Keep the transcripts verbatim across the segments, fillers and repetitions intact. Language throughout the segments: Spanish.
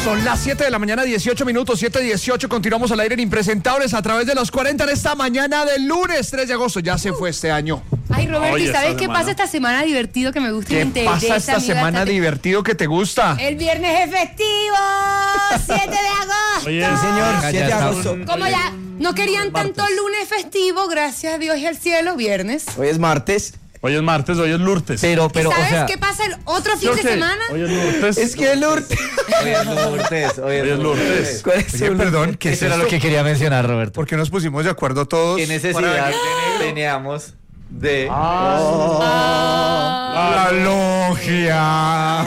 Son las siete de la mañana, dieciocho minutos, siete dieciocho. Continuamos al aire en Impresentables a través de los cuarenta en esta mañana del lunes tres de agosto. Ya se fue este año. Ay, Roberto, Oye, ¿y sabes qué semana. pasa esta semana divertido que me gusta? ¿Qué y me pasa interesa, esta amiga, semana bastante? divertido que te gusta? El viernes es festivo, siete de agosto. Oye, Sí, señor, Ya siete de está. agosto. Como ya no querían tanto martes. lunes festivo, gracias a Dios y al cielo, viernes. Hoy es martes, Hoy es martes, hoy es Lourdes. pero, pero, o ¿Sabes sea, qué pasa el otro ¿Sí fin o de qué? semana? Hoy es Lourdes. es que el Lourdes. Hoy es Lourdes, hoy Hoy es Lourdes. ¿Cuál es Oye, su perdón, ¿qué es Eso era esto? lo que quería mencionar, Roberto. ¿Por qué nos pusimos de acuerdo todos? ¿Qué necesidad teníamos de... La logia.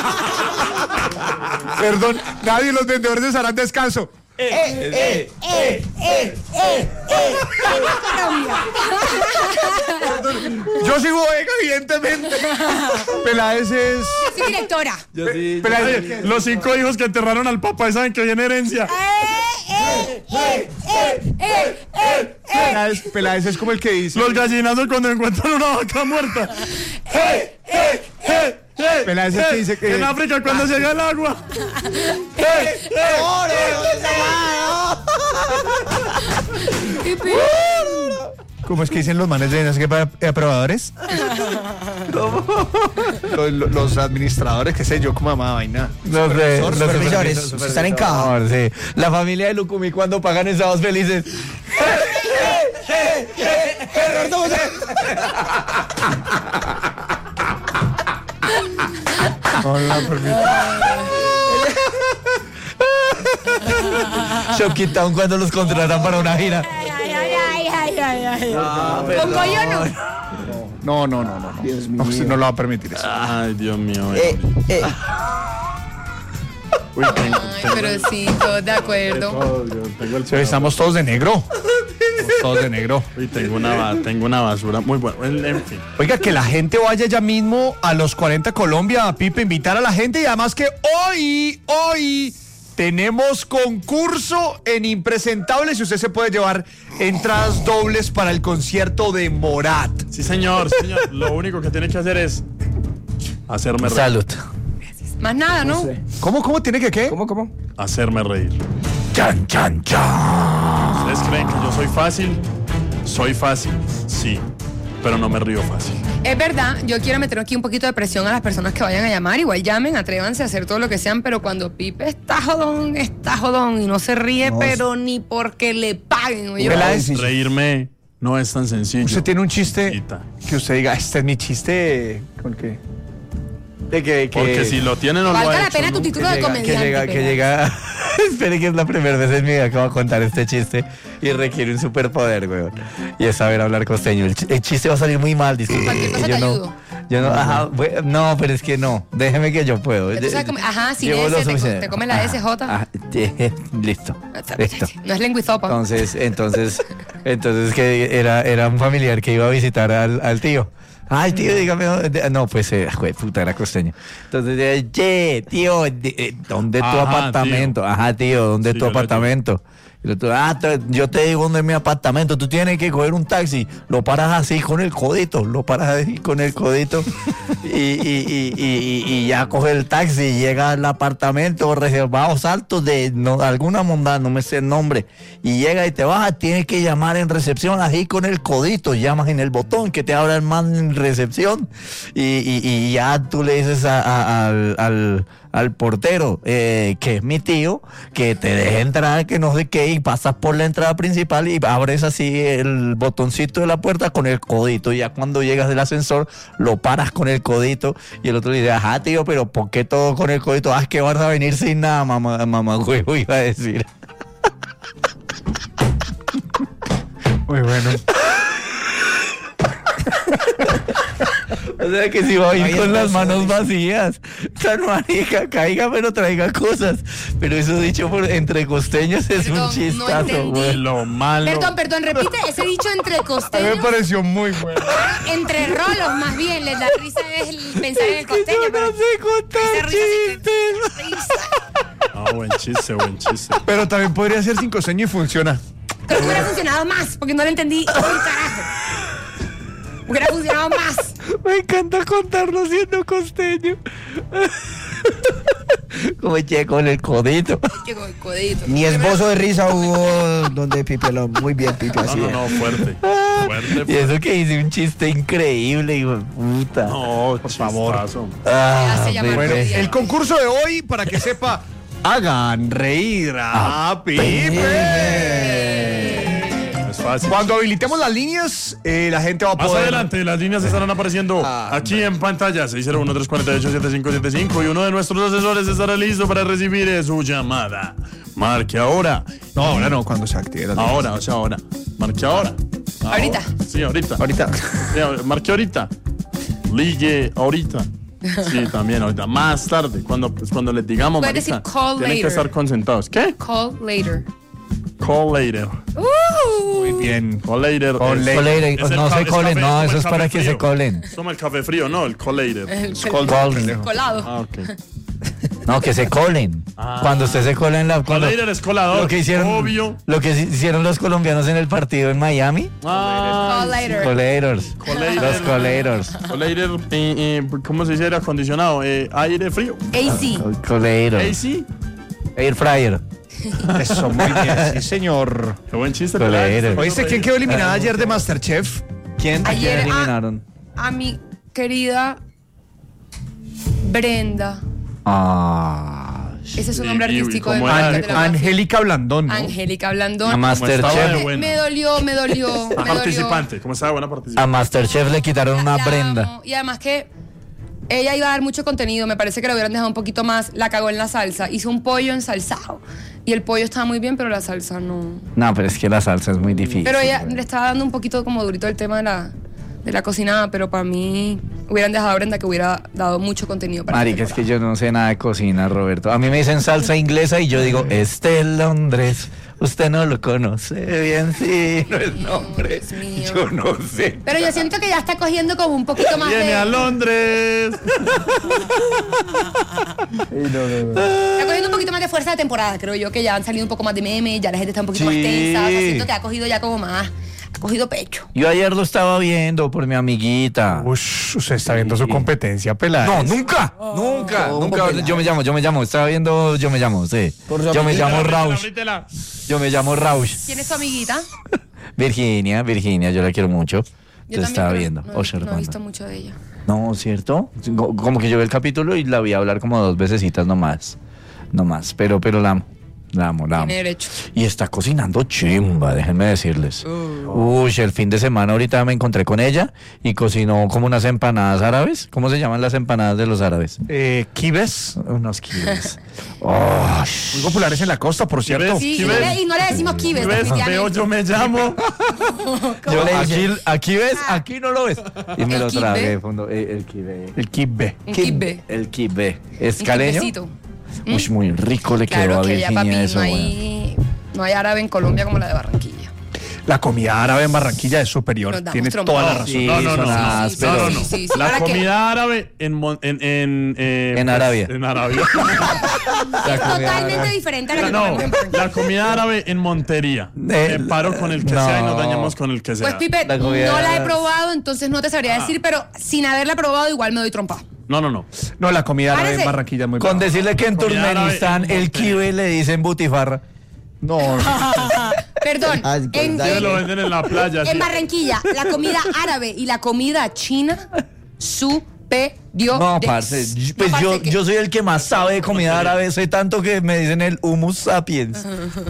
Perdón, nadie de los vendedores de Sarán descanso. Eh, eh, Yo soy bodega, evidentemente. Peláez es... Yo soy directora. Yo sí, yo- Peláez, Oye, los cinco hijos que enterraron al papá y saben que viene herencia. Peláez, Peláez es como el que dice... Los gallinazos cuando encuentran una vaca muerta. Peláez es el que dice que... En África cuando llega el agua. ¿Cómo es que dicen los manes de no sé qué para- eh, aprobadores? los, los- los administradores, qué sé yo, como mamá vaina. Los, de, los supervisores, supervisores están en caja. Sí. La familia de Lucumí cuando pagan en sábados felices. Hola, permiso. Shocky Town cuando los contratan para una gira. Ay, ay, ay, ay, ay, ay. Ah, ¿Pongo yo no? No, no, no, no. No, no, no, no lo va a permitir eso. Ay, Dios mío. Eh, eh. Uy, tengo, Ay, pero sí, todos de acuerdo. tengo, yo tengo el Hoy estamos todos de negro. Estamos todos de negro. Uy, tengo una, ba- tengo una basura muy buena. En, en fin. Oiga, que la gente vaya ya mismo a los cuarenta Colombia, a Pipe, invitar a la gente y además que hoy, hoy tenemos concurso en Impresentables y usted se puede llevar entradas dobles para el concierto de Morat. Sí, señor, sí, señor. Lo único que tiene que hacer es hacerme reír. Salud. Más nada, ¿no? ¿Cómo, cómo tiene que qué? ¿Cómo, cómo? Hacerme reír. Chan, chan, chan. ¿Ustedes creen que yo soy fácil? Soy fácil, sí, pero no me río fácil. Es verdad, yo quiero meter aquí un poquito de presión a las personas que vayan a llamar. Igual llamen, atrévanse a hacer todo lo que sean, pero cuando Pipe está jodón, está jodón y no se ríe, No, pero ni porque le paguen. ¿oyó? Peláez, Reírme no es tan sencillo. ¿usted tiene un chiste Quita. que usted diga, este es mi chiste? ¿Con qué? De que, que... Porque si lo tiene no lo Valga ha la hecho, pena tu ¿no? título Que de llega, comediante. que llega, que Peláez. llega. Espere que es la primera vez en mi vida que voy a contar este chiste y requiere un superpoder, weón. Y es saber hablar costeño. El, ch- el chiste va a salir muy mal, disculpe. Cualquier cosa Yo te no, ayudo. yo no, ajá, we- no, pero es que no. Déjeme que yo puedo. Tú sabes cómo- ajá, sin Llevo lo S, te, suficiente. te comes la S J. Ajá, eh, listo. Listo. No es lenguizopa. Entonces, entonces, entonces que era, era un familiar que iba a visitar al, al tío. Ay, tío, dígame, ¿dónde? No, pues, eh, jue, puta, era costeño. Entonces, eh, che, tío, de- eh, ¿dónde tu Ajá, apartamento? Ajá, tío, ¿dónde Sí, tu yo lo apartamento? Y el otro, ah, te- yo te digo dónde es mi apartamento. Tú tienes que coger un taxi, lo paras así con el codito, lo paras así con el codito y, y, y, y, y ya coge el taxi y llega al apartamento reservado Saltos de no, alguna mondad, no me sé el nombre. Y llega y te baja, tienes que llamar en recepción así con el codito, llamas en el botón que te abra el man en recepción y, y, y ya tú le dices a- a- al, al, al portero eh, que es mi tío, que te deje entrar, que no sé qué, y pasas por la entrada principal y abres así el botoncito de la puerta con el codito. Y ya cuando llegas del ascensor, lo paras con el codito y el otro le dice, ajá, tío, pero ¿por qué todo con el codito? Ah, es que vas a venir sin nada, mamá, mamá, huevo, iba a decir. Muy bueno. O sea que si va a ir Ahí con está, las manos sí. vacías, tan marica, caiga pero traiga cosas. Pero eso dicho por entre costeños es Perdón, un no chistazo, entendí. güey. Lo malo. Perdón, perdón, repite ese dicho entre A mí me costeños. pareció muy bueno. Entre rolos, más bien. Les da risa es el pensar en el costeño, Yo pero. no sé contar esa risa sí que- chistes. risa. Ah, buen chiste, buen chiste. Pero también podría ser sin costeño y funciona. Creo que hubiera funcionado más, porque no lo entendí un carajo. Hubiera funcionado más. Me encanta contarlo siendo costeño. Como eché con el codito. Que con el codito. Ni esbozo de risa hubo donde Pipe lo... Muy bien, Pipe, No, así no, es. no, fuerte. Fuerte, Y fuerte. eso que hice un chiste increíble, hijo de puta. No, por favor. Ah, Ya se llama Pepe. Bueno, Bien. el concurso de hoy, para que sepa, hagan reír a Pipe. Es fácil. Cuando habilitemos las líneas, eh, la gente va a Más poder... adelante las líneas estarán apareciendo aquí en pantalla seis cero uno, tres cuatro ocho, siete cinco siete cinco y uno de nuestros asesores estará listo para recibir eh, su llamada. Marque ahora. No, ahora no, cuando se active la línea. Ahora, o sea, ahora. Marque ahora. Ahorita. Sí, ahorita. Ahorita. Sí, marque ahorita. Ligue ahorita. Sí, también ahorita. Más tarde, cuando, pues, cuando les digamos, Puedes marica, decir call tienen que later. estar concentrados. ¿Qué? Call later. Call later. Uh. Muy bien. Call later. Call es- later. Colen, es el no ca- se es colen, café, no, como eso el es para café que se frío. colen. Toma el café frío, no, el call later. El- Colen. Colado. Ah, ok. No, que se colen. Ah. Cuando usted se cola en la... Call cuando- later es colador. lo que hicieron, Obvio. Lo que hicieron los colombianos en el partido en Miami. Ah, Call later. Colators. Colators. Los colators. Call later, eh, eh, ¿cómo se dice aire acondicionado? Eh, aire frío. A C. Colators. A C. Air fryer. Eso, muy bien, sí, señor. Qué buen chiste. Call ¿verdad? later. ¿Oíste quién quedó eliminada ayer de Masterchef? ¿Quién? Ayer a, eliminaron? a mi querida Brenda. Ah. Ese es su Y- nombre y- artístico ¿cómo de era? Marta An- de la Mafia. Angélica Blandón, ¿no? Angélica Blandón. A estaba de Masterchef. buena. Me dolió, me dolió, me dolió. Participante. ¿Cómo estaba? Buena A participante. Masterchef le quitaron una La Brenda. amo. Y además que ella iba a dar mucho contenido, me parece que lo hubieran dejado un poquito más, la cagó en la salsa, hizo un pollo ensalzado y el pollo estaba muy bien, pero la salsa no. No, pero es que la salsa es muy difícil. Pero ella le estaba dando un poquito como durito el tema de la, de la cocinada, pero para mí hubieran dejado a Brenda que hubiera dado mucho contenido para Marica, la es que yo no sé nada de cocina, Roberto. A mí me dicen salsa inglesa y yo digo, este es Londres. Usted no lo conoce bien, sí, no es nombre. Dios mío. Yo no sé. Pero yo siento que ya está cogiendo como un poquito más Viene de... a Londres. Está cogiendo un poquito más de fuerza de temporada, creo yo, que ya han salido un poco más de memes, ya la gente está un poquito Sí. más tensa, o sea, siento que ha cogido ya como más, ha cogido pecho. Yo ayer lo estaba viendo por mi amiguita. Ush, usted está viendo su competencia, pelada. No, nunca, nunca, ¿Cómo, nunca. pelada? Yo me llamo, yo me llamo, estaba viendo, yo me llamo, sí. Por su Yo me amiguita. llamo Rausch, Abrítela. yo me llamo Rausch. ¿Quién es tu amiguita? Virginia, Virginia, yo la quiero mucho. Yo también, estaba pero viendo, no, observando. no he visto mucho de ella. No, ¿cierto? Co- Como que yo vi el capítulo y la vi hablar como dos vecesitas nomás. Nomás, pero, pero la amo. La amo, la amo. Tiene derecho. Y está cocinando chimba, déjenme decirles. Uy, el fin de semana ahorita me encontré con ella y cocinó como unas empanadas árabes. ¿Cómo se llaman las empanadas de los árabes? Eh, Kibes, Unos kibes. Oh, muy populares en la costa, por cierto. Sí, y ¿Qué no, ves? le, y no le decimos kibes, ¿Ves? Veo, definitivamente. yo me llamo. yo, le aquí, dije? aquí ves, aquí no lo ves. Y me El lo kibe. tragué, fondo. eh, El kibe. El Kibe. Un kibe. El kibe. ¿Es Un caleño? kibecito. Uy, muy rico le quedó Claro a que ya, Virginia papi, eso, no weón. hay, no hay árabe en Colombia como la de Barranquilla. La comida árabe en Barranquilla es superior. Nos damos Tiene trompa. toda la No, razón. Sí, No, no, son no. ásperos. No, no, no. Sí, sí, sí. La ¿Para qué? comida árabe en, mon- en, en, eh, En pues, Arabia. En Arabia. La Es comida totalmente árabe. diferente a la que no, comemos en Barranquilla. la comida árabe en Montería. Eh, Me paro con el que no. sea y nos dañamos con el que sea. Pues Pipe, La comida no la he árabe. probado, entonces no te sabría decir, pero sin haberla probado igual me doy trompa. No, no, no. No, la comida árabe en Párese. Barranquilla es muy Con brava. decirle que en Comida árabe Turkmenistán en el Montería. kibe le dicen butifarra. No, Perdón, Ay, qué en, daño. Ellos lo venden en la playa. en así. Barranquilla, la comida árabe y la comida china superior. No, parce, yo- pues yo, yo soy el que más sabe de comida árabe, sé tanto que me dicen el humus sapiens.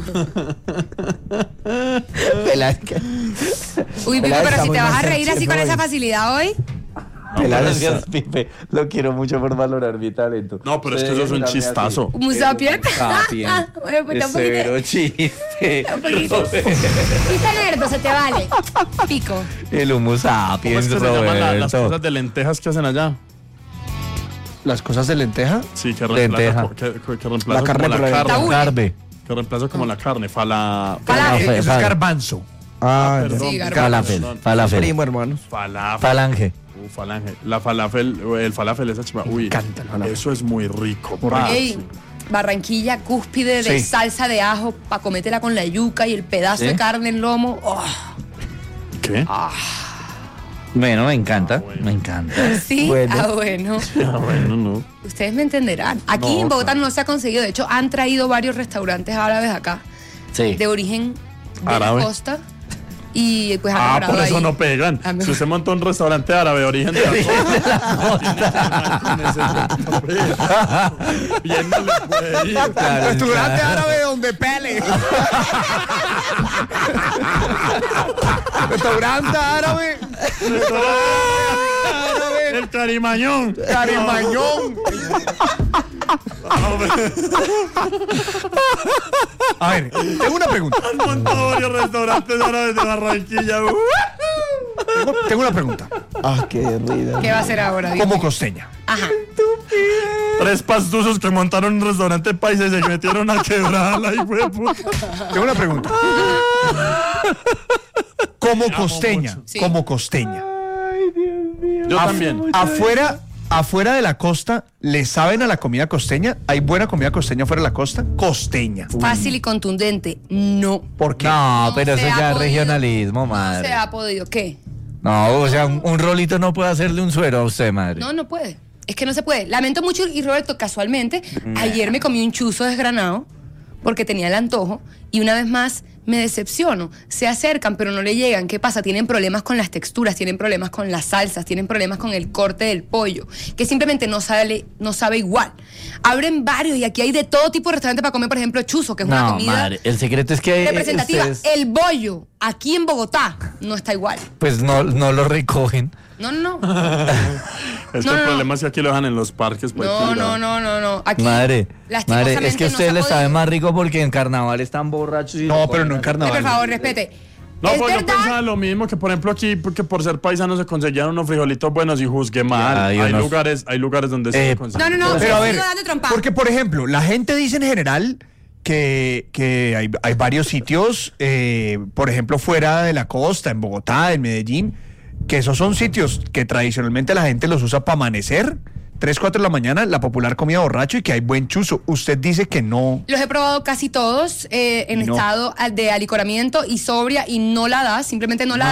Pelada. Uy, Pipe, Pelada pero está si muy te vas a mal reír así chef con hoy. esa facilidad hoy. Pelada Gracias, está- Pipe. Lo quiero mucho por valorar mi talento. No, pero es que eso es un chistazo. ¿Un sapien? Sapien. Bueno, pues Es tampoco. severo chiste. Chiste nerdo, se te vale. Pico. El humus ¿Cómo sapiens, es que se llaman la- las Roberto. cosas de lentejas que hacen allá? las cosas de lenteja. Sí, que Lenteja. reemplaza, que, que- que reemplaza La carne como por la la carne. Taúl. Carbe. Que reemplaza como la carne. Fala... Falafel. Fe- Eso es fal- garbanzo. Ah, ya. Perdón, Sí, perdón, Falafel. perdón. Falafel. Primo, hermano. Falafel. Falange. Uh, falange. La falafel, el falafel esa chiva. Uy, encanta el falafel. eso es muy rico. parce. Ey, Barranquilla, cúspide de Sí. salsa de ajo para comértela con la yuca y el pedazo ¿Sí? de carne en lomo. Oh, ¿Qué? Bueno, me encanta, me encanta. Sí, Bueno. ah, bueno. Ah, bueno, no. Ustedes me entenderán. Aquí No, en Bogotá claro. no se ha conseguido. De hecho, han traído varios restaurantes árabes acá, Sí. de origen de Árabe. la costa. Y pues han Ah, logrado por eso ahí. no pegan. Ah, me- Si usted monta un restaurante árabe de origen de la costa, bien no le puede ir. Claro, Restaurante claro. árabe donde pele. Restaurante árabe. Árabe. El carimañón. Carimañón. A ver, tengo una pregunta. Han montado varios restaurantes árabes de Barranquilla. Tengo, tengo una pregunta. Ah, qué rida. ¿Qué va a hacer ahora? Dios Como mío? costeña. Ajá. Tres pastuzos que montaron un restaurante paisa y se metieron a quebrar la hijueputa. Tengo una pregunta. Como costeña, Sí. como costeña. Yo Af- también. Afuera, afuera de la costa, ¿le saben a la comida costeña? ¿Hay buena comida costeña fuera de la costa? Costeña. Fácil y contundente. No. ¿Por qué? No, No pero se eso ha ya es podido. regionalismo, No madre. se ha podido. ¿Qué? No, o sea, un, un rolito no puede hacerle un suero a usted, madre. No, no puede. Es que no se puede. Lamento mucho y Roberto, casualmente, ayer me comí un chuzo desgranado porque tenía el antojo y una vez más me decepciono. Se acercan pero no le llegan. ¿Qué pasa? Tienen problemas con las texturas, tienen problemas con las salsas, tienen problemas con el corte del pollo, que simplemente no sabe, no sabe igual. Abren varios y aquí hay de todo tipo de restaurantes para comer, por ejemplo, chuzo, que es una No, comida madre, el secreto es que eh, representativa. ustedes, El bollo aquí en Bogotá no está igual. pues no, no lo recogen. No, no, no. Es que No, el no, problema es que aquí lo dejan en los parques. pues, No, tirado. no, no, no, no. Aquí, Madre, lastimosamente, madre, es que a no se ustedes ha les sabe podido. más rico porque en carnaval están borrachos y No, lo pero no ponen en así. carnaval. Ay, por favor, respete. No, es pues yo verdad. pensaba lo mismo, que por ejemplo aquí, porque por ser paisano se conseguían unos frijolitos buenos y juzgué mal. Ya, hay hay, unos- lugares, hay lugares donde sí Eh, se consiguen. No, no, no. Pero a ver, sigo dando trompa. porque por ejemplo, la gente dice en general que, que hay, hay varios sitios, eh, por ejemplo, fuera de la costa, en Bogotá, en Medellín, que esos son sitios que tradicionalmente la gente los usa para amanecer, tres, cuatro de la mañana, la popular comida borracho y que hay buen chuzo. Usted dice que no. Los he probado casi todos eh, en No. estado de alicoramiento y sobria y no la da, simplemente no la da.